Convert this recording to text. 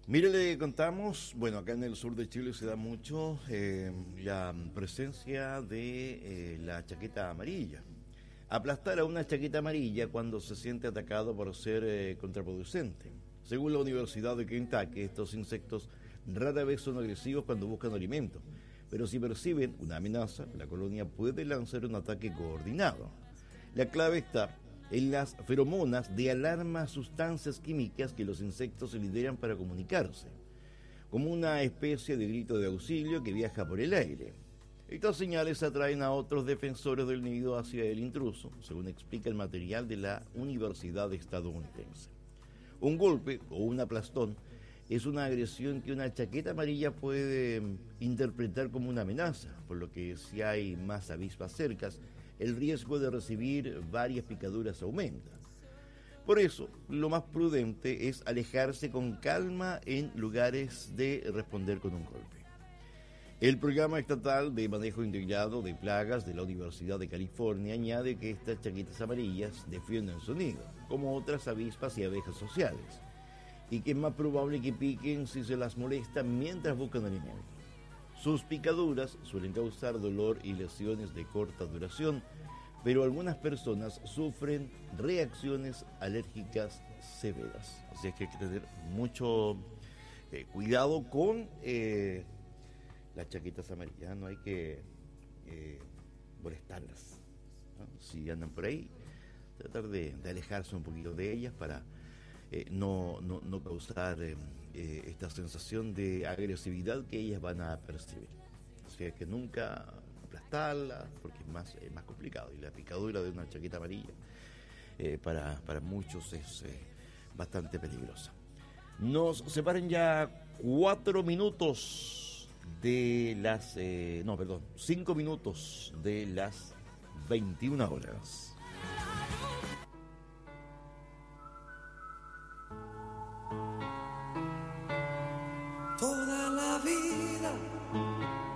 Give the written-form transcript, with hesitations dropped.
Mire, le contamos, bueno, acá en el sur de Chile se da mucho la presencia de la chaqueta amarilla. Aplastar a una chaqueta amarilla cuando se siente atacado por ser contraproducente. Según la Universidad de Kentucky, estos insectos rara vez son agresivos cuando buscan alimento, pero si perciben una amenaza, la colonia puede lanzar un ataque coordinado. La clave está en las feromonas de alarma, sustancias químicas que los insectos liberan para comunicarse, como una especie de grito de auxilio que viaja por el aire. Estas señales atraen a otros defensores del nido hacia el intruso, según explica el material de la Universidad estadounidense. Un golpe o un aplastón es una agresión que una chaqueta amarilla puede interpretar como una amenaza, por lo que si hay más avispas cercas, el riesgo de recibir varias picaduras aumenta. Por eso, lo más prudente es alejarse con calma en lugares de responder con un golpe. El Programa Estatal de Manejo Integrado de Plagas de la Universidad de California añade que estas chaquetas amarillas defienden su nido, como otras avispas y abejas sociales, y que es más probable que piquen si se las molesta mientras buscan alimento. Sus picaduras suelen causar dolor y lesiones de corta duración, pero algunas personas sufren reacciones alérgicas severas. Así es que hay que tener mucho cuidado con las chaquetas amarillas, no hay que molestarlas, ¿no? Si andan por ahí, tratar de alejarse un poquito de ellas para no causar esta sensación de agresividad que ellas van a percibir. O sea que nunca aplastarlas porque es más complicado, y la picadura de una chaqueta amarilla para muchos es bastante peligrosa. Nos separan ya 4 minutos de las 5 minutos de las 21 horas.